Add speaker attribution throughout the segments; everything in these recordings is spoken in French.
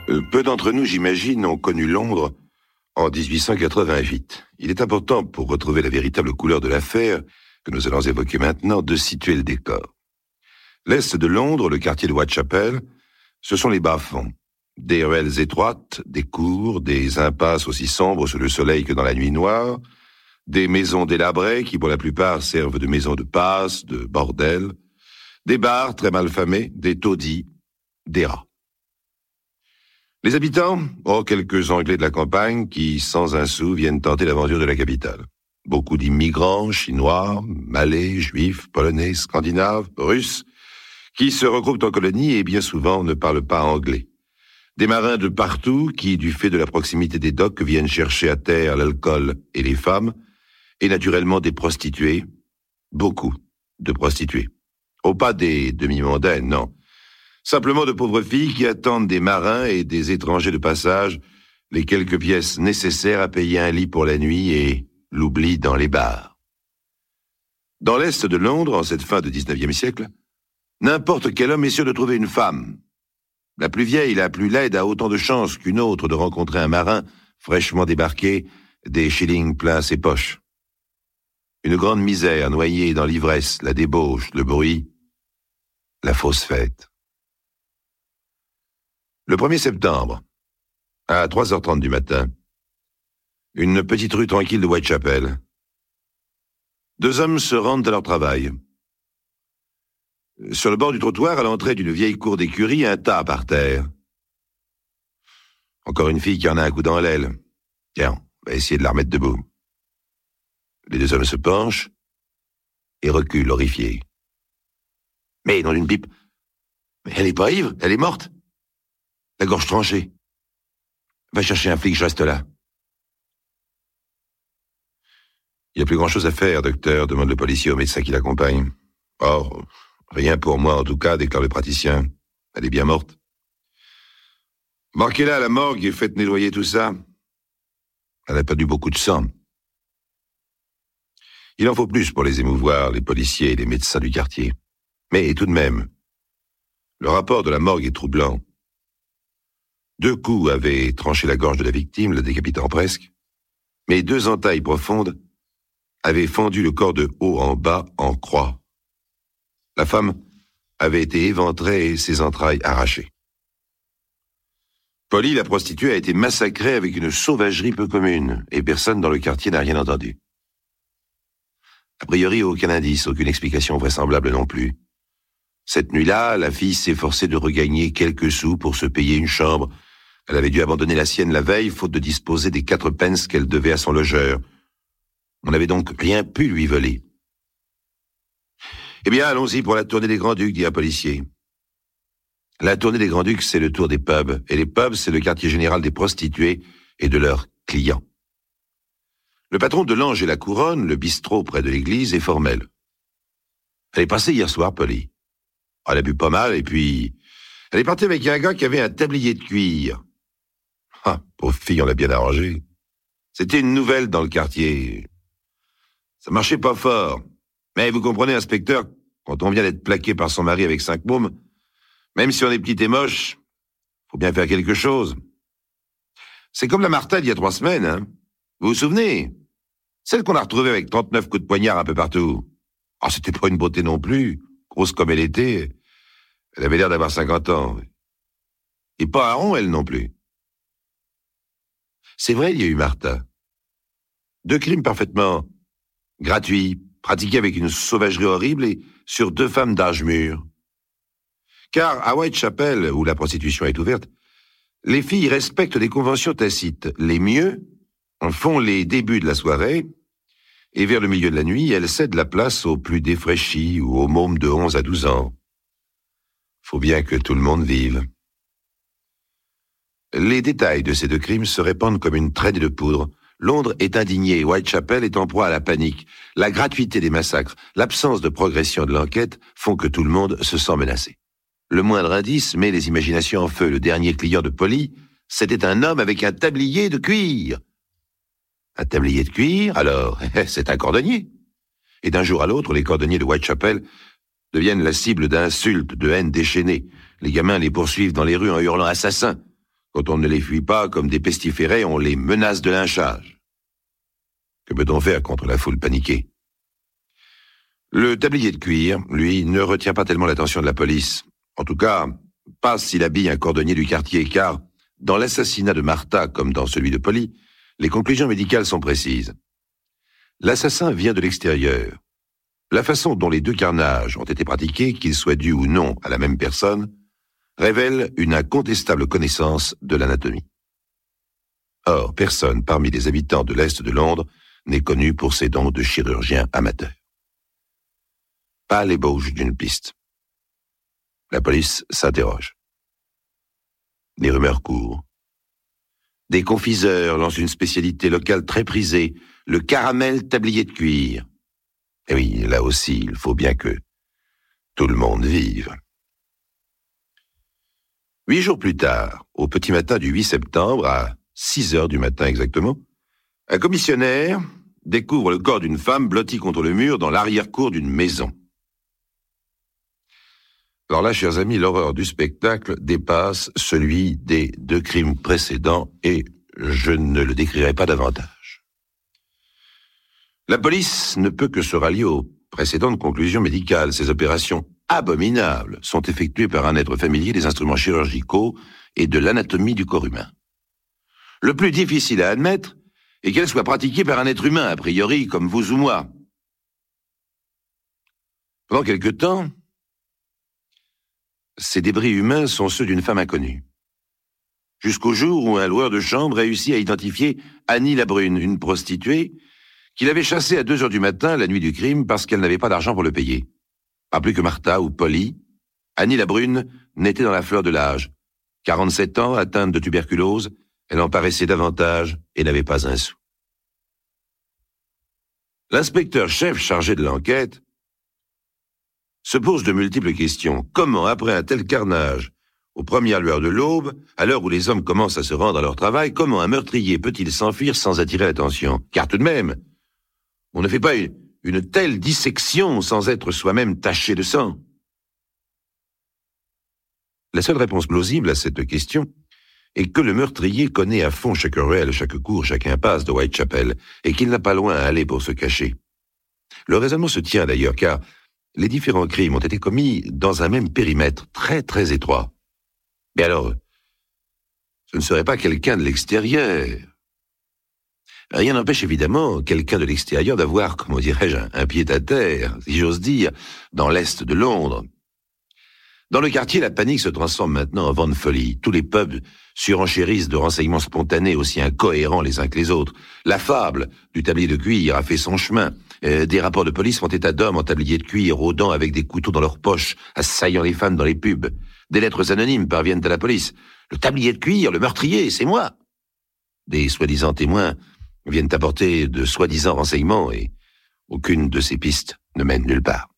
Speaker 1: Peu d'entre nous, j'imagine, ont connu Londres en 1888. Il est important, pour retrouver la véritable couleur de l'affaire, que nous allons évoquer maintenant, de situer le décor. L'est de Londres, le quartier de Whitechapel, ce sont les bas-fonds. Des ruelles étroites, des cours, des impasses aussi sombres sous le soleil que dans la nuit noire, des maisons délabrées qui pour la plupart servent de maisons de passe, de bordels, des bars très mal famés, des taudis, des rats. Les habitants, quelques Anglais de la campagne qui, sans un sou, viennent tenter l'aventure de la capitale. Beaucoup d'immigrants, Chinois, Malais, Juifs, Polonais, Scandinaves, Russes, qui se regroupent en colonies et bien souvent ne parlent pas anglais. Des marins de partout qui, du fait de la proximité des docks, viennent chercher à terre l'alcool et les femmes, et naturellement des prostituées, beaucoup de prostituées. Pas des demi-mondaines, non. Simplement de pauvres filles qui attendent des marins et des étrangers de passage les quelques pièces nécessaires à payer un lit pour la nuit et l'oubli dans les bars. Dans l'est de Londres, en cette fin de 19e siècle, n'importe quel homme est sûr de trouver une femme. La plus vieille, la plus laide a autant de chances qu'une autre de rencontrer un marin fraîchement débarqué, des shillings plein ses poches. Une grande misère noyée dans l'ivresse, la débauche, le bruit, la fausse fête. Le 1er septembre, à 3h30 du matin, une petite rue tranquille de Whitechapel. 2 hommes se rendent à leur travail. Sur le bord du trottoir, à l'entrée d'une vieille cour d'écurie, un tas par terre. Encore une fille qui en a un coup dans l'aile. Tiens, on va essayer de la remettre debout. Les 2 hommes se penchent et reculent, horrifiés. Mais, dans une pipe, mais elle est pas ivre, elle est morte. La gorge tranchée. Va chercher un flic, je reste là. Il n'y a plus grand-chose à faire, docteur, demande le policier au médecin qui l'accompagne. Or, rien pour moi en tout cas, déclare le praticien. Elle est bien morte. Marquez-la à la morgue et faites nettoyer tout ça. Elle a perdu beaucoup de sang. Il en faut plus pour les émouvoir, les policiers et les médecins du quartier. Mais tout de même, le rapport de la morgue est troublant. 2 coups avaient tranché la gorge de la victime, la décapitant presque, mais 2 entailles profondes avaient fendu le corps de haut en bas en croix. La femme avait été éventrée et ses entrailles arrachées. Polly, la prostituée, a été massacrée avec une sauvagerie peu commune, et personne dans le quartier n'a rien entendu. A priori, aucun indice, aucune explication vraisemblable non plus. Cette nuit-là, la fille s'efforçait de regagner quelques sous pour se payer une chambre. Elle avait dû abandonner la sienne la veille, faute de disposer des 4 pence qu'elle devait à son logeur. On n'avait donc rien pu lui voler. Eh bien, allons-y pour la tournée des Grands-Ducs, dit un policier. La tournée des Grands-Ducs, c'est le tour des pubs, et les pubs, c'est le quartier général des prostituées et de leurs clients. Le patron de l'Ange et la Couronne, le bistrot près de l'église, est formel. Elle est passée hier soir, Polly. Elle a bu pas mal, et puis elle est partie avec un gars qui avait un tablier de cuir. Ah, pauvre fille, on l'a bien arrangé. C'était une nouvelle dans le quartier. Ça marchait pas fort. Mais vous comprenez, inspecteur, quand on vient d'être plaqué par son mari avec 5 mômes, même si on est petit et moche, faut bien faire quelque chose. C'est comme la Martha d'il y a 3 semaines, hein. Vous vous souvenez? Celle qu'on a retrouvée avec 39 coups de poignard un peu partout. Ah, c'était pas une beauté non plus. Grosse comme elle était, elle avait l'air d'avoir 50 ans. Et pas un rond, elle non plus. C'est vrai, il y a eu Martha. 2 crimes parfaitement gratuits, pratiqués avec une sauvagerie horrible et sur 2 femmes d'âge mûr. Car à Whitechapel, où la prostitution est ouverte, les filles respectent des conventions tacites. Les mieux font les débuts de la soirée, et vers le milieu de la nuit, elles cèdent la place aux plus défraîchis ou aux mômes de 11 à 12 ans. Faut bien que tout le monde vive. Les détails de ces 2 crimes se répandent comme une traînée de poudre. Londres est indignée, Whitechapel est en proie à la panique. La gratuité des massacres, l'absence de progression de l'enquête font que tout le monde se sent menacé. Le moindre indice met les imaginations en feu. Le dernier client de Polly, c'était un homme avec un tablier de cuir. Un tablier de cuir, alors, c'est un cordonnier. Et d'un jour à l'autre, les cordonniers de Whitechapel deviennent la cible d'insultes, de haine déchaînées. Les gamins les poursuivent dans les rues en hurlant « assassin ». Quand on ne les fuit pas comme des pestiférés, on les menace de lynchage. Que peut-on faire contre la foule paniquée? Le tablier de cuir, lui, ne retient pas tellement l'attention de la police. En tout cas, pas s'il habille un cordonnier du quartier, car dans l'assassinat de Martha, comme dans celui de Polly, les conclusions médicales sont précises. L'assassin vient de l'extérieur. La façon dont les deux carnages ont été pratiqués, qu'ils soient dus ou non à la même personne, révèle une incontestable connaissance de l'anatomie. Or, personne parmi les habitants de l'Est de Londres n'est connu pour ses dons de chirurgien amateur. Pas l'ébauche d'une piste. La police s'interroge. Les rumeurs courent. Des confiseurs lancent une spécialité locale très prisée, le caramel tablier de cuir. Et oui, là aussi, il faut bien que tout le monde vive. 8 jours plus tard, au petit matin du 8 septembre, à 6 heures du matin exactement, un commissionnaire découvre le corps d'une femme blottie contre le mur dans l'arrière-cour d'une maison. Alors là, chers amis, l'horreur du spectacle dépasse celui des 2 crimes précédents et je ne le décrirai pas davantage. La police ne peut que se rallier aux précédentes conclusions médicales. Ces opérations abominables sont effectuées par un être familier des instruments chirurgicaux et de l'anatomie du corps humain. Le plus difficile à admettre est qu'elles soient pratiquées par un être humain, a priori, comme vous ou moi. Pendant quelque temps, ces débris humains sont ceux d'une femme inconnue. Jusqu'au jour où un loueur de chambre réussit à identifier Annie Labrune, une prostituée, qu'il avait chassée à 2 heures du matin, la nuit du crime, parce qu'elle n'avait pas d'argent pour le payer. Pas plus que Martha ou Polly, Annie Labrune n'était dans la fleur de l'âge. 47 ans, atteinte de tuberculose, elle en paraissait davantage et n'avait pas un sou. L'inspecteur-chef chargé de l'enquête se pose de multiples questions. Comment, après un tel carnage, aux premières lueurs de l'aube, à l'heure où les hommes commencent à se rendre à leur travail, comment un meurtrier peut-il s'enfuir sans attirer l'attention? Car tout de même, on ne fait pas une telle dissection sans être soi-même taché de sang. La seule réponse plausible à cette question est que le meurtrier connaît à fond chaque ruelle, chaque cour, chaque impasse de Whitechapel, et qu'il n'a pas loin à aller pour se cacher. Le raisonnement se tient d'ailleurs, car les différents crimes ont été commis dans un même périmètre très très étroit. Mais alors, ce ne serait pas quelqu'un de l'extérieur. Rien n'empêche évidemment quelqu'un de l'extérieur d'avoir, comment dirais-je, un pied-à-terre, si j'ose dire, dans l'Est de Londres. Dans le quartier, la panique se transforme maintenant en vent de folie. Tous les pubs surenchérissent de renseignements spontanés aussi incohérents les uns que les autres. La fable du tablier de cuir a fait son chemin. Des rapports de police font état d'hommes en tablier de cuir, rôdant avec des couteaux dans leurs poches, assaillant les femmes dans les pubs. Des lettres anonymes parviennent à la police. Le tablier de cuir, le meurtrier, c'est moi. Des soi-disant témoins viennent apporter de soi-disant renseignements et aucune de ces pistes ne mène nulle part.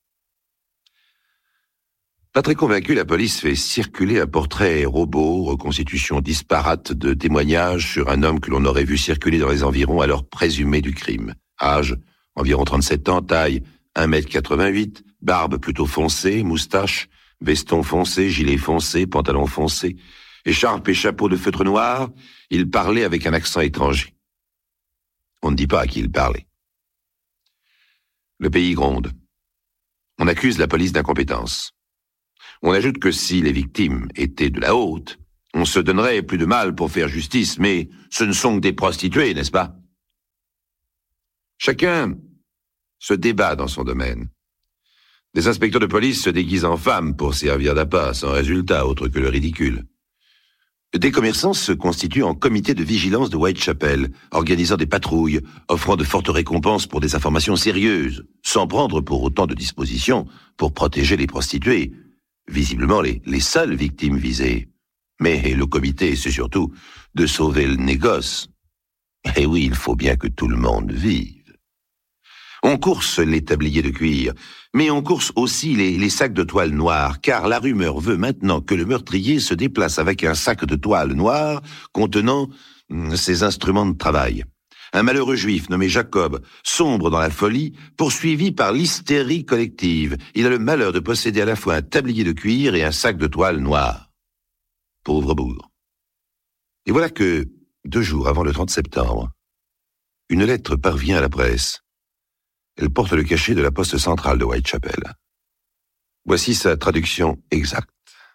Speaker 1: Pas très convaincu, la police fait circuler un portrait robot, reconstitution disparate de témoignages sur un homme que l'on aurait vu circuler dans les environs alors présumé du crime. Âge, environ 37 ans, taille 1m88, barbe plutôt foncée, moustache, veston foncé, gilet foncé, pantalon foncé, écharpe et chapeau de feutre noir, il parlait avec un accent étranger. On ne dit pas à qui il parlait. Le pays gronde. On accuse la police d'incompétence. On ajoute que si les victimes étaient de la haute, on se donnerait plus de mal pour faire justice, mais ce ne sont que des prostituées, n'est-ce pas? Chacun se débat dans son domaine. Des inspecteurs de police se déguisent en femmes pour servir d'appât, sans résultat autre que le ridicule. Des commerçants se constituent en comité de vigilance de Whitechapel, organisant des patrouilles, offrant de fortes récompenses pour des informations sérieuses, sans prendre pour autant de dispositions pour protéger les prostituées, visiblement les seules victimes visées. Mais le comité, c'est surtout de sauver le négoce. Et oui, il faut bien que tout le monde vive. On course les tabliers de cuir, mais on course aussi les sacs de toile noire, car la rumeur veut maintenant que le meurtrier se déplace avec un sac de toile noire contenant ses instruments de travail. Un malheureux juif nommé Jacob sombre dans la folie, poursuivi par l'hystérie collective. Il a le malheur de posséder à la fois un tablier de cuir et un sac de toile noire. Pauvre bougre. Et voilà que, 2 jours avant le 30 septembre, une lettre parvient à la presse. Elle porte le cachet de la poste centrale de Whitechapel. Voici sa traduction exacte.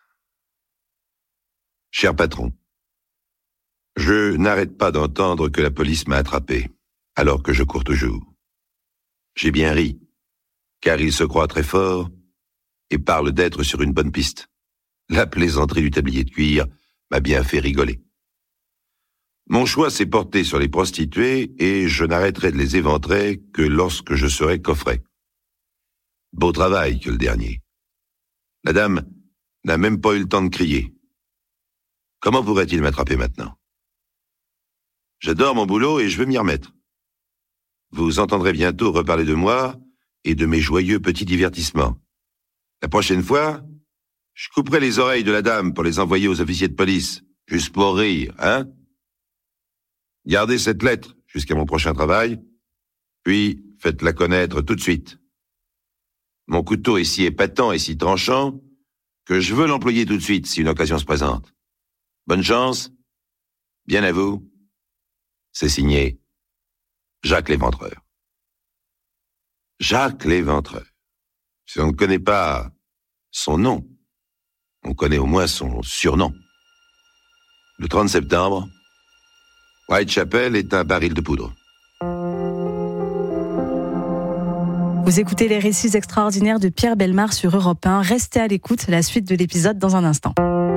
Speaker 1: Cher patron, je n'arrête pas d'entendre que la police m'a attrapé, alors que je cours toujours. J'ai bien ri, car il se croit très fort et parle d'être sur une bonne piste. La plaisanterie du tablier de cuir m'a bien fait rigoler. Mon choix s'est porté sur les prostituées et je n'arrêterai de les éventrer que lorsque je serai coffret. Beau travail que le dernier. La dame n'a même pas eu le temps de crier. Comment pourrait-il m'attraper maintenant? J'adore mon boulot et je veux m'y remettre. Vous entendrez bientôt reparler de moi et de mes joyeux petits divertissements. La prochaine fois, je couperai les oreilles de la dame pour les envoyer aux officiers de police, juste pour rire, hein? Gardez cette lettre jusqu'à mon prochain travail, puis faites-la connaître tout de suite. Mon couteau est si épatant et si tranchant que je veux l'employer tout de suite si une occasion se présente. Bonne chance, bien à vous. C'est signé Jacques l'Éventreur. Jacques l'Éventreur. Si on ne connaît pas son nom, on connaît au moins son surnom. Le 30 septembre, Whitechapel est un baril de poudre.
Speaker 2: Vous écoutez les récits extraordinaires de Pierre Bellemare sur Europe 1. Restez à l'écoute, la suite de l'épisode dans un instant.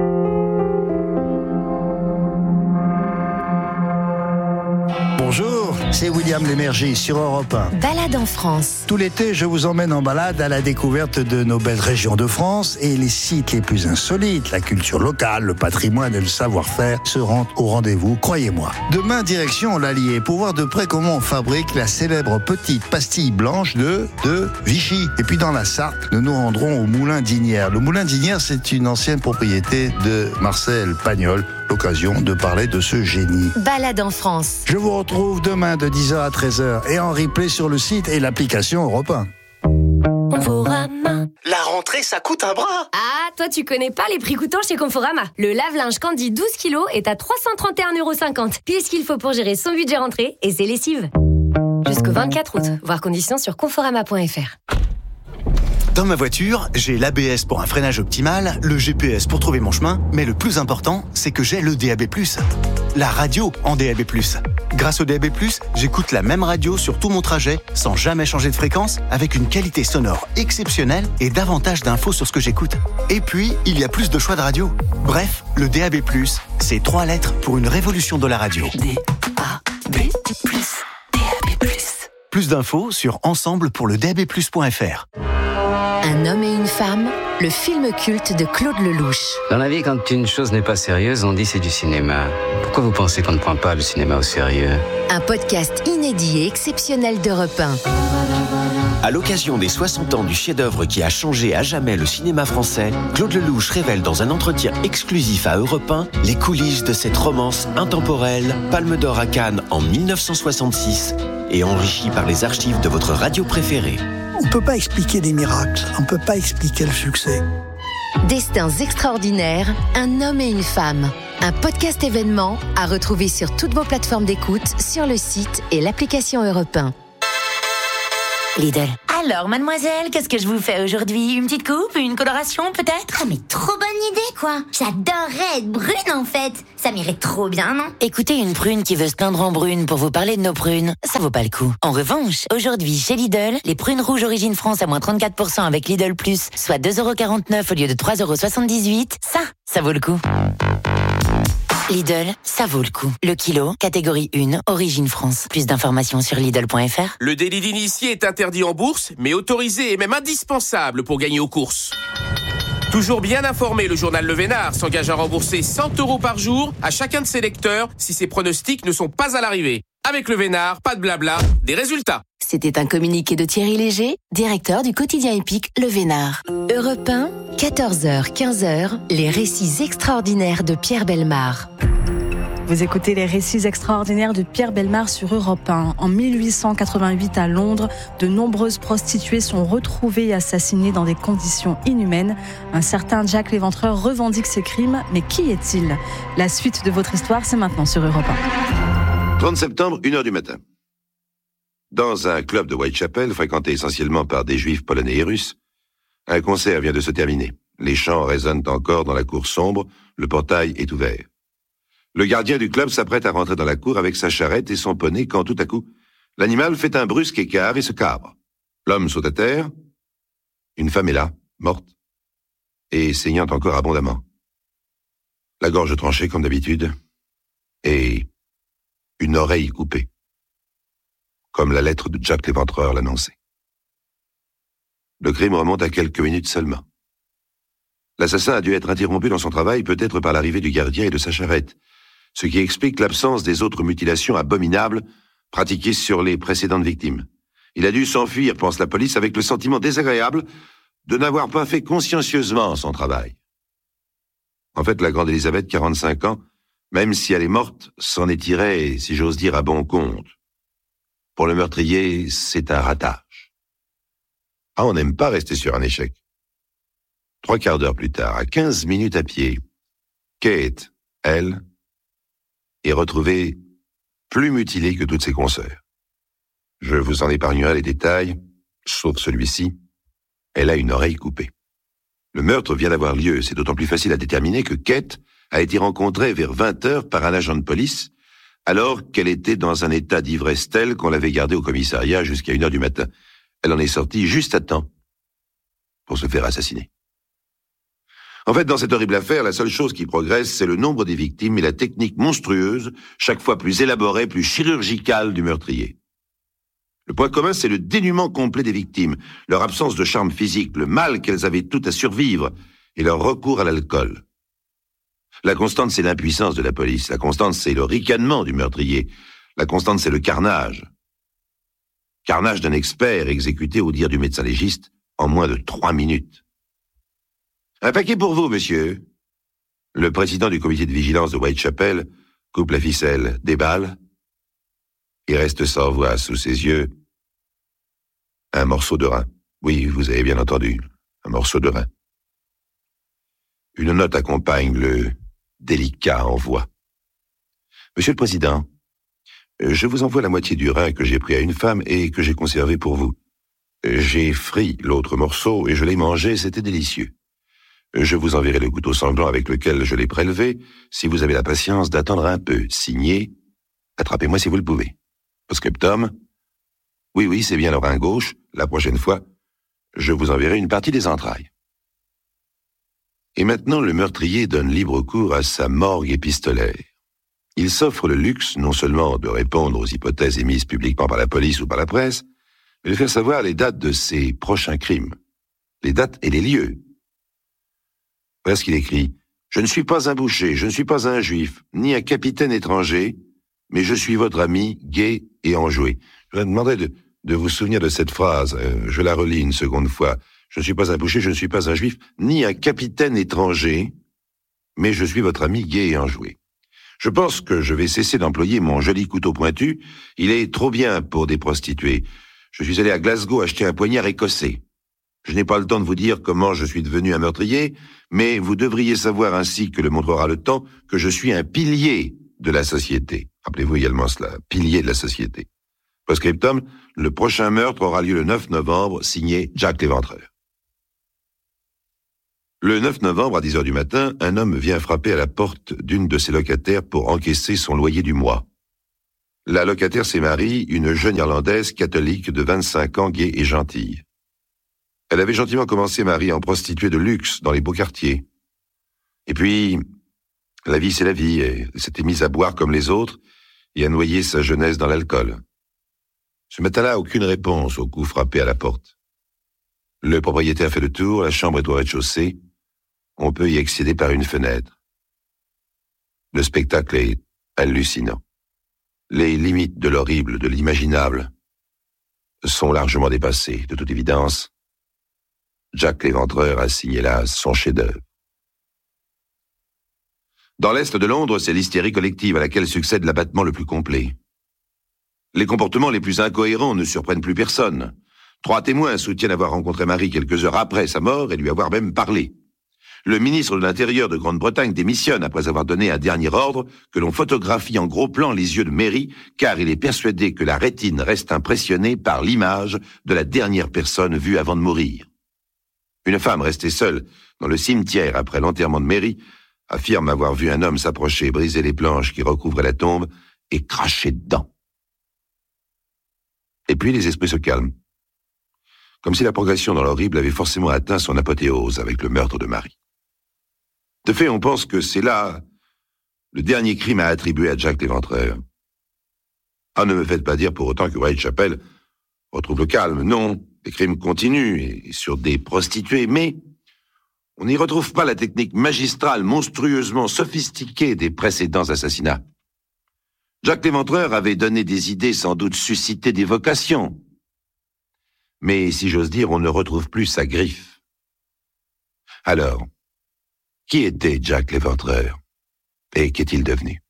Speaker 3: Bonjour, c'est William Lémergie sur Europe 1.
Speaker 4: Balade en France.
Speaker 3: Tout l'été, je vous emmène en balade à la découverte de nos belles régions de France et les sites les plus insolites. La culture locale, le patrimoine et le savoir-faire seront au rendez-vous, croyez-moi. Demain, direction l'Allier pour voir de près comment on fabrique la célèbre petite pastille blanche de Vichy. Et puis dans la Sarthe, nous nous rendrons au Moulin d'Ignières. Le Moulin d'Ignières, c'est une ancienne propriété de Marcel Pagnol. L'occasion de parler de ce génie.
Speaker 4: Balade en France.
Speaker 3: Je vous retrouve demain de 10h à 13h et en replay sur le site et l'application Europe 1.
Speaker 4: Conforama.
Speaker 5: La rentrée, ça coûte un bras.
Speaker 6: Ah, toi tu connais pas les prix coûtants chez Conforama. Le lave-linge Candy 12 kg est à 331,50€. Pile ce qu'il faut pour gérer son budget rentrée et ses lessives. Jusqu'au 24 août. Voir conditions sur conforama.fr.
Speaker 5: Dans ma voiture, j'ai l'ABS pour un freinage optimal, le GPS pour trouver mon chemin, mais le plus important, c'est que j'ai le DAB+. La radio en DAB+. Grâce au DAB+, j'écoute la même radio sur tout mon trajet, sans jamais changer de fréquence, avec une qualité sonore exceptionnelle et davantage d'infos sur ce que j'écoute. Et puis, il y a plus de choix de radio. Bref, le DAB+, c'est 3 lettres pour une révolution de la radio.
Speaker 4: DAB+.
Speaker 5: Plus d'infos sur ensemble-pour-le-DAB+.fr.
Speaker 4: Un homme et une femme, le film culte de Claude Lelouch.
Speaker 7: Dans la vie, quand une chose n'est pas sérieuse, on dit c'est du cinéma. Pourquoi vous pensez qu'on ne prend pas le cinéma au sérieux?
Speaker 4: Un podcast inédit et exceptionnel d'Europe 1.
Speaker 8: À l'occasion des 60 ans du chef-d'œuvre qui a changé à jamais le cinéma français, Claude Lelouch révèle dans un entretien exclusif à Europe 1 les coulisses de cette romance intemporelle, Palme d'Or à Cannes en 1966 et enrichie par les archives de votre radio préférée.
Speaker 9: On ne peut pas expliquer des miracles, on ne peut pas expliquer le succès.
Speaker 4: Destins extraordinaires, un homme et une femme. Un podcast événement à retrouver sur toutes vos plateformes d'écoute, sur le site et l'application Europe 1.
Speaker 10: Lidl. Alors, mademoiselle, qu'est-ce que je vous fais aujourd'hui? Une petite coupe? Une coloration, peut-être?
Speaker 11: Ah, mais trop bonne idée, quoi. J'adorerais être brune, en fait. Ça m'irait trop bien, non?
Speaker 10: Écoutez, une prune qui veut se peindre en brune pour vous parler de nos prunes, ça vaut pas le coup. En revanche, aujourd'hui, chez Lidl, les prunes rouges Origine France à moins 34% avec Lidl+, soit 2,49€ au lieu de 3,78€, ça vaut le coup. Lidl, ça vaut le coup. Le kilo, catégorie 1, Origine France. Plus d'informations sur Lidl.fr.
Speaker 12: Le délit d'initié est interdit en bourse, mais autorisé et même indispensable pour gagner aux courses. Toujours bien informé, le journal Le Vénard s'engage à rembourser 100€ par jour à chacun de ses lecteurs si ses pronostics ne sont pas à l'arrivée. Avec Le Vénard, pas de blabla, des résultats.
Speaker 4: C'était un communiqué de Thierry Léger, directeur du quotidien épique Le Vénard. Europe 1, 14h, 15h, les récits extraordinaires de Pierre Bellemare.
Speaker 2: Vous écoutez les récits extraordinaires de Pierre Bellemare sur Europe 1. En 1888 à Londres, de nombreuses prostituées sont retrouvées et assassinées dans des conditions inhumaines. Un certain Jack l'Éventreur revendique ces crimes, mais qui est-il ? La suite de votre histoire, c'est maintenant sur Europe 1.
Speaker 1: 30 septembre, 1h du matin. Dans un club de Whitechapel, fréquenté essentiellement par des juifs polonais et russes, un concert vient de se terminer. Les chants résonnent encore dans la cour sombre, le portail est ouvert. Le gardien du club s'apprête à rentrer dans la cour avec sa charrette et son poney quand tout à coup, l'animal fait un brusque écart et se cabre. L'homme saute à terre. Une femme est là, morte, et saignant encore abondamment. La gorge tranchée comme d'habitude, et une oreille coupée, comme la lettre de Jack l'Éventreur l'annonçait. Le crime remonte à quelques minutes seulement. L'assassin a dû être interrompu dans son travail, peut-être par l'arrivée du gardien et de sa charrette, ce qui explique l'absence des autres mutilations abominables pratiquées sur les précédentes victimes. Il a dû s'enfuir, pense la police, avec le sentiment désagréable de n'avoir pas fait consciencieusement son travail. En fait, la grande Elisabeth, 45 ans, même si elle est morte, s'en est tirée, si j'ose dire, à bon compte. Pour le meurtrier, c'est un ratage. Ah, on n'aime pas rester sur un échec. 3 quarts d'heure plus tard, à 15 minutes à pied, Kate, elle, est retrouvée plus mutilée que toutes ses consoeurs. Je vous en épargnerai les détails, sauf celui-ci. Elle a une oreille coupée. Le meurtre vient d'avoir lieu, c'est d'autant plus facile à déterminer que Kate a été rencontrée vers 20h par un agent de police, alors qu'elle était dans un état d'ivresse tel qu'on l'avait gardée au commissariat jusqu'à 1h du matin. Elle en est sortie juste à temps pour se faire assassiner. En fait, dans cette horrible affaire, la seule chose qui progresse, c'est le nombre des victimes et la technique monstrueuse, chaque fois plus élaborée, plus chirurgicale du meurtrier. Le point commun, c'est le dénuement complet des victimes, leur absence de charme physique, le mal qu'elles avaient toutes à survivre et leur recours à l'alcool. La constante, c'est l'impuissance de la police. La constante, c'est le ricanement du meurtrier. La constante, c'est le carnage. Carnage d'un expert exécuté au dire du médecin légiste en moins de 3 minutes. Un paquet pour vous, monsieur. Le président du comité de vigilance de Whitechapel coupe la ficelle, déballe, et reste sans voix sous ses yeux un morceau de rein. Oui, vous avez bien entendu, un morceau de rein. Une note accompagne le délicat envoi. Monsieur le président, je vous envoie la moitié du rein que j'ai pris à une femme et que j'ai conservé pour vous. J'ai frit l'autre morceau et je l'ai mangé, c'était délicieux. Je vous enverrai le couteau sanglant avec lequel je l'ai prélevé, si vous avez la patience d'attendre un peu. Signé, attrapez-moi si vous le pouvez. Post-scriptum, oui, c'est bien le rein gauche. La prochaine fois, je vous enverrai une partie des entrailles. Et maintenant, le meurtrier donne libre cours à sa morgue épistolaire. Il s'offre le luxe non seulement de répondre aux hypothèses émises publiquement par la police ou par la presse, mais de faire savoir les dates de ses prochains crimes. Les dates et les lieux. Voilà ce qu'il écrit. « Je ne suis pas un boucher, je ne suis pas un juif, ni un capitaine étranger, mais je suis votre ami, gai et enjoué. » Je vous demanderai de vous souvenir de cette phrase. Je la relis une seconde fois. « Je ne suis pas un boucher, je ne suis pas un juif, ni un capitaine étranger, mais je suis votre ami, gai et enjoué. » Je pense que je vais cesser d'employer mon joli couteau pointu. Il est trop bien pour des prostituées. Je suis allé à Glasgow acheter un poignard écossais. Je n'ai pas le temps de vous dire comment je suis devenu un meurtrier, mais vous devriez savoir, ainsi que le montrera le temps, que je suis un pilier de la société. Rappelez-vous également cela, pilier de la société. Post-scriptum, le prochain meurtre aura lieu le 9 novembre, signé Jack l'Éventreur. Le 9 novembre, à 10h du matin, un homme vient frapper à la porte d'une de ses locataires pour encaisser son loyer du mois. La locataire, c'est Marie, une jeune Irlandaise catholique de 25 ans, gaie et gentille. Elle avait gentiment commencé, Marie, en prostituée de luxe dans les beaux quartiers. Et puis, la vie c'est la vie, et elle s'était mise à boire comme les autres et à noyer sa jeunesse dans l'alcool. Ce matin-là, aucune réponse au coup frappé à la porte. Le propriétaire fait le tour, la chambre est au rez-de-chaussée. On peut y accéder par une fenêtre. Le spectacle est hallucinant. Les limites de l'horrible, de l'imaginable, sont largement dépassées, de toute évidence. Jack l'Éventreur a signé là son chef-d'œuvre. Dans l'Est de Londres, c'est l'hystérie collective à laquelle succède l'abattement le plus complet. Les comportements les plus incohérents ne surprennent plus personne. 3 témoins soutiennent avoir rencontré Marie quelques heures après sa mort et lui avoir même parlé. Le ministre de l'Intérieur de Grande-Bretagne démissionne après avoir donné un dernier ordre que l'on photographie en gros plan les yeux de Mary, car il est persuadé que la rétine reste impressionnée par l'image de la dernière personne vue avant de mourir. Une femme restée seule dans le cimetière après l'enterrement de Mary affirme avoir vu un homme s'approcher, briser les planches qui recouvraient la tombe et cracher dedans. Et puis les esprits se calment, comme si la progression dans l'horrible avait forcément atteint son apothéose avec le meurtre de Marie. De fait, on pense que c'est là le dernier crime à attribuer à Jack l'Éventreur. Ah, ne me faites pas dire pour autant que Whitechapel retrouve le calme. Non, les crimes continuent, et sur des prostituées, mais on n'y retrouve pas la technique magistrale monstrueusement sophistiquée des précédents assassinats. Jack l'Éventreur avait donné des idées sans doute suscité des vocations. Mais, si j'ose dire, on ne retrouve plus sa griffe. Alors, qui était Jack l'Éventreur? Et qu'est-il devenu?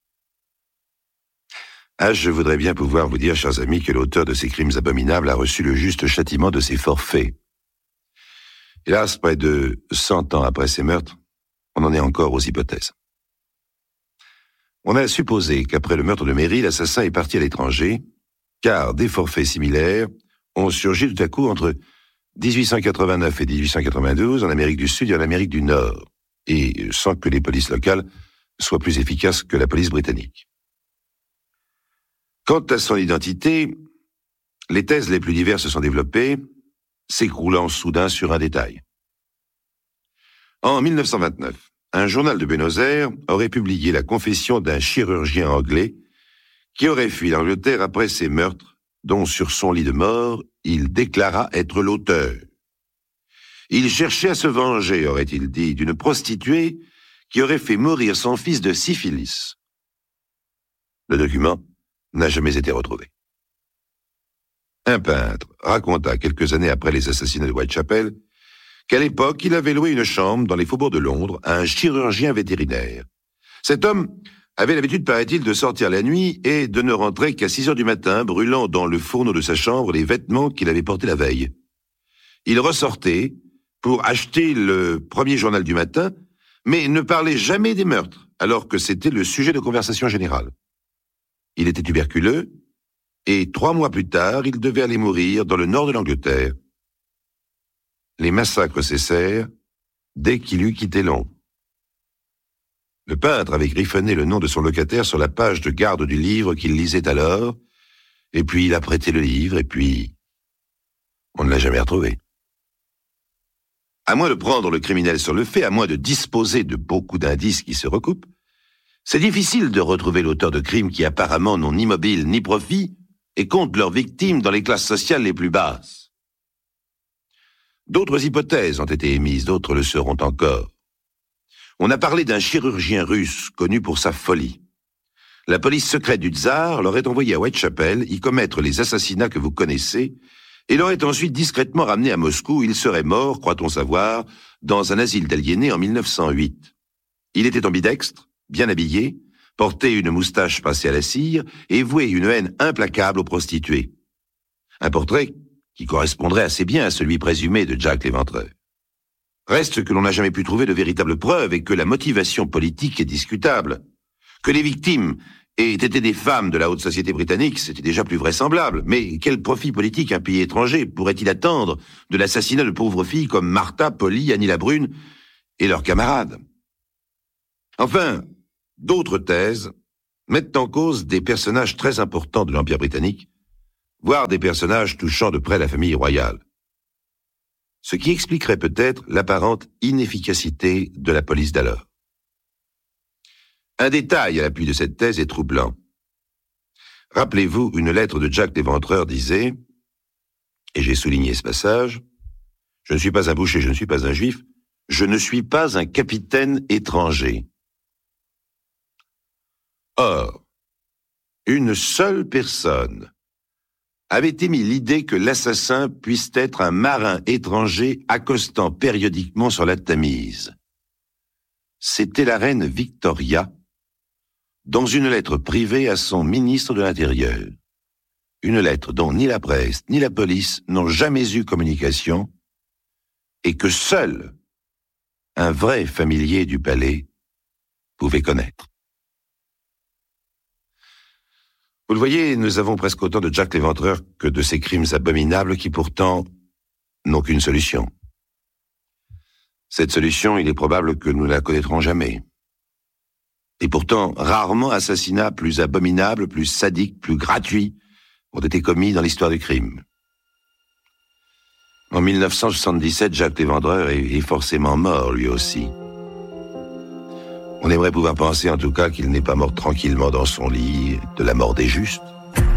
Speaker 1: Ah, je voudrais bien pouvoir vous dire, chers amis, que l'auteur de ces crimes abominables a reçu le juste châtiment de ses forfaits. Hélas, près de 100 ans après ces meurtres, on en est encore aux hypothèses. On a supposé qu'après le meurtre de Mary, l'assassin est parti à l'étranger, car des forfaits similaires ont surgi tout à coup entre 1889 et 1892 en Amérique du Sud et en Amérique du Nord, et sans que les polices locales soient plus efficaces que la police britannique. Quant à son identité, les thèses les plus diverses se sont développées, s'écroulant soudain sur un détail. En 1929, un journal de Buenos Aires aurait publié la confession d'un chirurgien anglais qui aurait fui l'Angleterre après ses meurtres, dont sur son lit de mort, il déclara être l'auteur. Il cherchait à se venger, aurait-il dit, d'une prostituée qui aurait fait mourir son fils de syphilis. Le document n'a jamais été retrouvé. Un peintre raconta quelques années après les assassinats de Whitechapel qu'à l'époque, il avait loué une chambre dans les faubourgs de Londres à un chirurgien vétérinaire. Cet homme avait l'habitude, paraît-il, de sortir la nuit et de ne rentrer qu'à 6 heures du matin, brûlant dans le fourneau de sa chambre les vêtements qu'il avait portés la veille. Il ressortait pour acheter le premier journal du matin, mais ne parlait jamais des meurtres, alors que c'était le sujet de conversation générale. Il était tuberculeux, et 3 mois plus tard, il devait aller mourir dans le nord de l'Angleterre. Les massacres cessèrent dès qu'il eut quitté Londres. Le peintre avait griffonné le nom de son locataire sur la page de garde du livre qu'il lisait alors, et puis il a prêté le livre, et puis on ne l'a jamais retrouvé. À moins de prendre le criminel sur le fait, à moins de disposer de beaucoup d'indices qui se recoupent, c'est difficile de retrouver l'auteur de crimes qui apparemment n'ont ni mobile ni profit et comptent leurs victimes dans les classes sociales les plus basses. D'autres hypothèses ont été émises, d'autres le seront encore. On a parlé d'un chirurgien russe connu pour sa folie. La police secrète du tsar l'aurait envoyé à Whitechapel y commettre les assassinats que vous connaissez et l'aurait ensuite discrètement ramené à Moscou où il serait mort, croit-on savoir, dans un asile d'aliénés en 1908. Il était ambidextre, bien habillé, portait une moustache passée à la cire et vouait une haine implacable aux prostituées. Un portrait qui correspondrait assez bien à celui présumé de Jack l'Éventreur. Reste que l'on n'a jamais pu trouver de véritables preuves et que la motivation politique est discutable. Que les victimes aient été des femmes de la haute société britannique, c'était déjà plus vraisemblable. Mais quel profit politique un pays étranger pourrait-il attendre de l'assassinat de pauvres filles comme Martha, Polly, Annie la Brune et leurs camarades? Enfin, d'autres thèses mettent en cause des personnages très importants de l'Empire britannique, voire des personnages touchant de près la famille royale. Ce qui expliquerait peut-être l'apparente inefficacité de la police d'alors. Un détail à l'appui de cette thèse est troublant. Rappelez-vous, une lettre de Jack l'Éventreur disait, et j'ai souligné ce passage, « Je ne suis pas un boucher, je ne suis pas un juif, je ne suis pas un capitaine étranger. » Or, une seule personne avait émis l'idée que l'assassin puisse être un marin étranger accostant périodiquement sur la Tamise. C'était la reine Victoria, dans une lettre privée à son ministre de l'Intérieur. Une lettre dont ni la presse ni la police n'ont jamais eu communication et que seul un vrai familier du palais pouvait connaître. Vous le voyez, nous avons presque autant de Jack l'Éventreur que de ces crimes abominables qui pourtant n'ont qu'une solution. Cette solution, il est probable que nous ne la connaîtrons jamais. Et pourtant, rarement assassinats plus abominables, plus sadiques, plus gratuits ont été commis dans l'histoire du crime. En 1977, Jack l'Éventreur est forcément mort, lui aussi. On aimerait pouvoir penser en tout cas qu'il n'est pas mort tranquillement dans son lit, de la mort des justes.